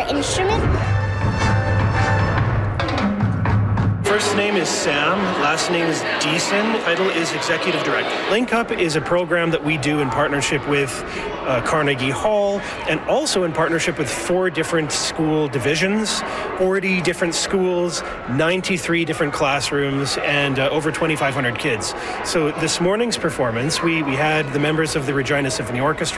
instrument? First name is Sam, last name is Deason, title is Executive Director. Link Up is a program that we do in partnership with Carnegie Hall and also in partnership with 4 different school divisions, 40 different schools, 93 different classrooms, and over 2,500 kids. So this morning's performance, we had the members of the Regina Symphony Orchestra